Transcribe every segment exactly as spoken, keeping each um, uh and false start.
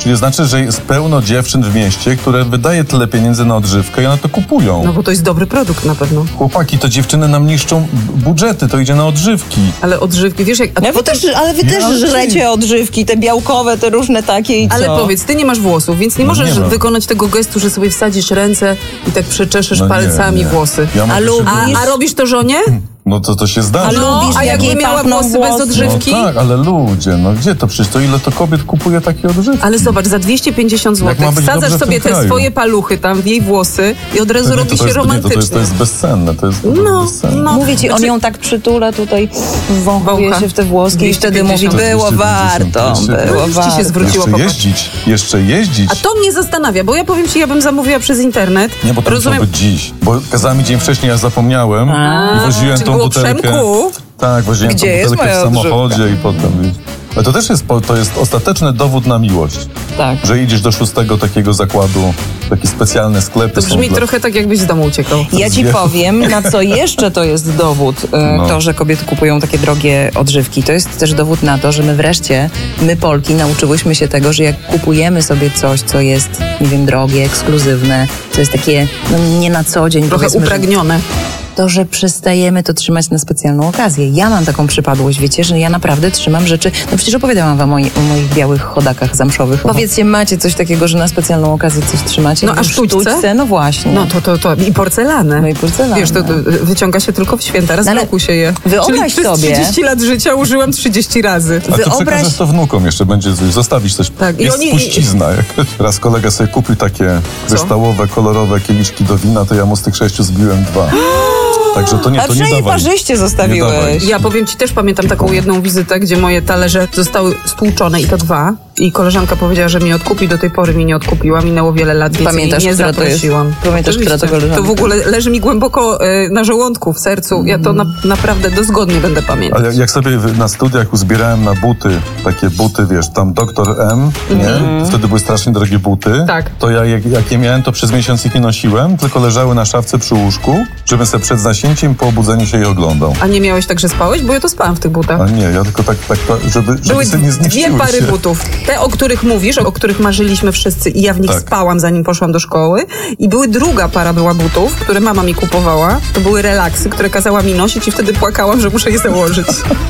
Czyli znaczy, że jest pełno dziewczyn w mieście, które wydaje tyle pieniędzy na odżywkę i one to kupują. No bo to jest dobry produkt na pewno. Chłopaki, to dziewczyny nam niszczą budżety, to idzie na odżywki. Ale odżywki, wiesz jak... A wy też, ale wy też Ja żrecie odżywki, te białkowe, te różne takie i co? Ale powiedz, ty nie masz włosów, więc nie No możesz nie mam. wykonać tego gestu, że sobie wsadzisz ręce i tak przeczeszesz No nie, palcami nie. włosy. Ja A mogę się lubisz- wybrać. A, a robisz to żonie? No to to się zdarzy. A No, lubisz, a jak jakby jej miała pachną włosy bez włosy? No odżywki? tak, ale ludzie, no gdzie to? Przecież to ile to kobiet kupuje takie odżywki? Ale zobacz, za dwieście pięćdziesiąt Jak ma złotych być wsadzasz dobrze w sobie tym te kraju? swoje paluchy tam w jej włosy i od razu To nie, robi to, to się jest, nie, to, romantycznie. to, jest, to jest bezcenne, to jest No, bezcenne. no. Mówię ci, on Znaczy- ją tak przytula tutaj, wąchuje Wącha. się w te włoski i wtedy mówi, dwieście pięćdziesiąt. było warto, dwieście było pięćdziesiąt. Ci się warto. zwróciło. Jeszcze popatrz. jeździć, jeszcze jeździć. A to mnie zastanawia, bo ja powiem ci, ja bym zamówiła przez internet. Nie, bo to Rozumiem. musiał być dziś. Bo kazała mi dzień wcześniej, ja zapomniałem A, i woziłem czyli tą było butelkę. Przemku? Tak, woziłem Gdzie tą jest butelkę w moja samochodzie i potem... Ale to też jest, po- to jest ostateczny dowód na miłość. Tak. Że idziesz do szóstego takiego zakładu, taki specjalny sklep. To brzmi dla- trochę tak, jakbyś z domu uciekał. Ja ci Zwie- powiem, na co jeszcze to jest dowód, y, No. to, że kobiety kupują takie drogie odżywki. To jest też dowód na to, że my wreszcie, my Polki, nauczyłyśmy się tego, że jak kupujemy sobie coś, co jest, nie wiem, drogie, ekskluzywne, co jest takie, no nie na co dzień, Trochę powiedzmy, że- upragnione. to, że przestajemy to trzymać na specjalną okazję. Ja mam taką przypadłość, wiecie, że ja naprawdę trzymam rzeczy... No przecież opowiadałam wam o, moi, o moich białych chodakach zamszowych. Powiedzcie, macie coś takiego, że na specjalną okazję coś trzymacie? No, a W sztućce? No właśnie. No to, to, to. I porcelanę. No i porcelanę. Wiesz, to, to wyciąga się tylko w święta, raz No w ale roku się je. wyobraź Czyli przez sobie- trzydzieści lat życia użyłam trzydzieści razy. A ty Wyobraź- przekażesz to wnukom jeszcze, będzie coś, zostawić coś. Tak, i Jest oni- spuścizna. Jak raz kolega sobie kupił takie kryształowe, kolorowe kieliszki do wina, to ja mu z tych sześciu zbiłem dwa. Także to nie, A to nie przynajmniej dawaj. parzyście Nie zostawiłeś. dawaj. Ja powiem ci, też pamiętam taką jedną wizytę, gdzie moje talerze zostały stłuczone i to dwa. I koleżanka powiedziała, że mi odkupi, do tej pory mi nie odkupiła. Minęło wiele lat, więc Pamiętasz, jej nie która to jest? zaprosiłam. Pamiętasz, która to Oczywiście. koleżanka? To w ogóle leży mi głęboko y, na żołądku, w sercu. Ja to na, naprawdę dozgodnie będę pamiętać. Ale jak sobie w- na studiach uzbierałem na buty, takie buty, wiesz, tam doktor M, nie? Wtedy były strasznie drogie buty. Tak. To ja, jak, jak je miałem, to przez miesiąc ich nie nosiłem, tylko leżały na szafce przy łóżku, żebym sobie przed zaśnięciem po obudzeniu się je oglądał. A nie miałeś tak, że spałeś? Bo ja to spałam w tych butach. A nie, ja tylko tak, tak żeby, żeby Były sobie nie zniszczyły dwie pary się. butów. Te, o których mówisz, o których marzyliśmy wszyscy i ja w nich Tak. spałam, zanim poszłam do szkoły. I były druga para była butów, które mama mi kupowała. To były relaksy, które kazała mi nosić i wtedy płakałam, że muszę je założyć.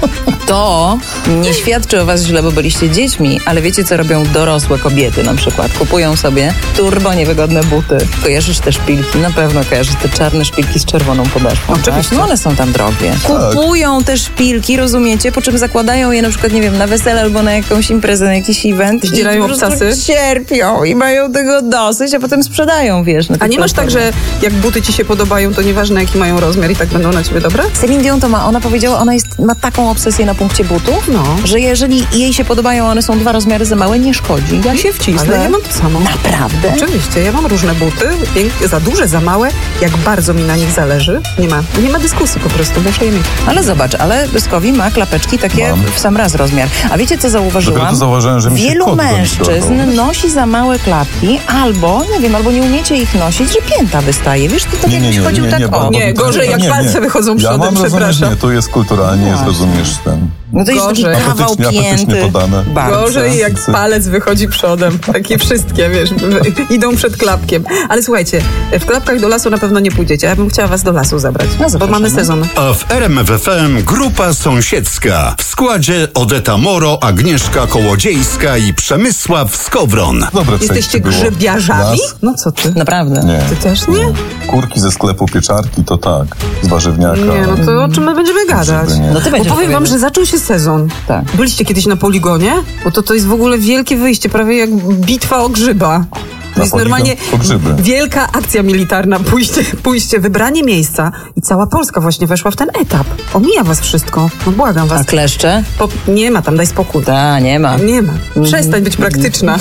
To nie świadczy o was źle, bo byliście dziećmi, ale wiecie, co robią dorosłe kobiety na przykład? Kupują sobie turbo niewygodne buty. Kojarzysz te szpilki? Na pewno kojarzysz te czarne szpilki z czerwoną podeszwą. Oczywiście. Tak? No one są tam drogie. Kupują te szpilki, rozumiecie? Po czym zakładają je na przykład, nie wiem, na wesele albo na jakąś imprezę, na jakiś event. Zdzierają i po prostu obcasy. cierpią i mają tego dosyć, a potem sprzedają, wiesz. Na A tych nie masz tak, platformach. że jak buty ci się podobają, to nieważne jaki mają rozmiar i tak będą na ciebie dobre? Celine Dion to ma, ona powiedziała, ona jest, ma taką obsesję na punkcie butów, No. że jeżeli jej się podobają, one są dwa rozmiary za małe, nie szkodzi. Ja się wcisnę. Ale ja mam to samo. Naprawdę? Oczywiście, ja mam różne buty, piękne, za duże, za małe, jak bardzo mi na nich zależy. Nie ma, nie ma dyskusji po prostu, muszę je mieć. Ale zobacz, ale Pyskowi ma klapeczki takie Mam. w sam raz rozmiar. A wiecie, co zauważyłam? Dopiero to zauważyłem, że mi się Wielu kot do nich mężczyzn dodał. nosi za małe klapki, albo, nie wiem, albo nie umiecie ich nosić, że pięta wystaje. Wiesz, to tak Nie, nie, jakbyś nie, chodził nie, tak nie, o. bo- Nie, bo- gorzej jak nie, palce nie. wychodzą przodem, Ja mam rozumieć, przepraszam. nie, tu jest kulturalnie, jest, rozumiesz, ten... No to jest taki Gorzej. kawał Apetycznie, apetycznie pięty. podane. Bardzo. Gorzej jak palec wychodzi przodem. Takie wszystkie, wiesz, idą przed klapkiem. Ale słuchajcie, w klapkach do lasu na pewno nie pójdziecie. Ja bym chciała was do lasu zabrać, No, bo zapraszamy. mamy sezon. A w R M F F M grupa sąsiedzka. W składzie Odeta Moro, Agnieszka Kołodziejska i Przemysław Skowron. Dobre Jesteście przejście było. grzybiarzami? Las? No co ty? Naprawdę. Nie. Ty też nie? Kurki ze sklepu pieczarki to tak, z warzywniaka. Nie, no to o czym my będziemy gadać? Grzyby nie. No ty Bo będziesz powiem wam, opowiadać. że zaczął się sezon. Tak. Byliście kiedyś na poligonie? Bo to, to jest w ogóle wielkie wyjście, prawie jak bitwa o grzyba. To Na jest poligon normalnie po grzyby. wielka akcja militarna. Pójście, pójście, wybranie miejsca i cała Polska właśnie weszła w ten etap. Omija was wszystko. No błagam was. A kleszcze? Po, nie ma tam, daj spokój. Ta, nie ma. Nie ma. Przestań być praktyczna.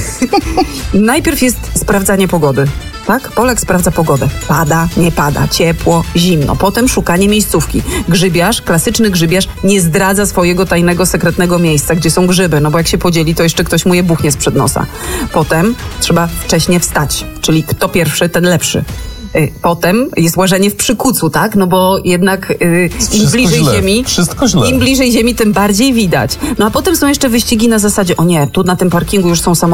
Najpierw jest sprawdzanie pogody. Tak? Polak sprawdza pogodę. Pada, nie pada, ciepło, zimno. Potem szukanie miejscówki. Grzybiarz, klasyczny grzybiarz nie zdradza swojego tajnego, sekretnego miejsca, gdzie są grzyby, no bo jak się podzieli, to jeszcze ktoś mu je buchnie sprzed nosa. Potem trzeba wcześnie wstać, czyli kto pierwszy, ten lepszy. Y, Potem jest łażenie w przykucu, tak? No bo jednak y, im Wszystko bliżej źle. ziemi, Wszystko źle. im bliżej ziemi, tym bardziej widać. No a potem są jeszcze wyścigi na zasadzie, o nie, tu na tym parkingu już są samochody.